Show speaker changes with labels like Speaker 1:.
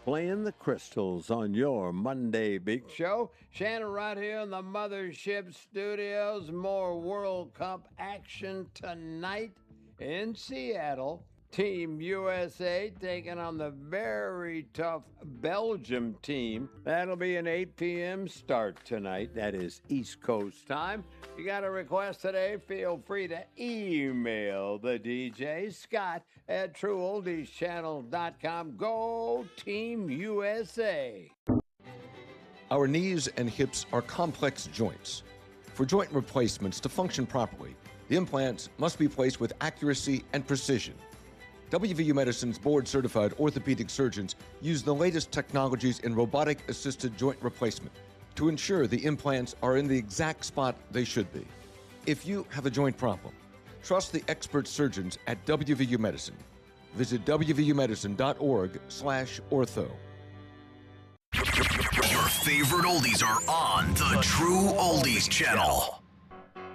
Speaker 1: playing the crystals on your Monday Big Show. Shannon right here in the Mothership Studios. More World Cup action tonight in Seattle. Team USA taking on the very tough Belgium team. That'll be an 8 p.m. start tonight. That is East Coast time. You got a request today? Feel free to email the DJ, Scott at TrueOldiesChannel.com. Go Team USA.
Speaker 2: Our knees and hips are complex joints. For joint replacements to function properly, the implants must be placed with accuracy and precision. WVU Medicine's board-certified orthopedic surgeons use the latest technologies in robotic-assisted joint replacement to ensure the implants are in the exact spot they should be. If you have a joint problem, trust the expert surgeons at WVU Medicine. Visit wvumedicine.org/ortho.
Speaker 3: Your favorite oldies are on the True Oldies Channel.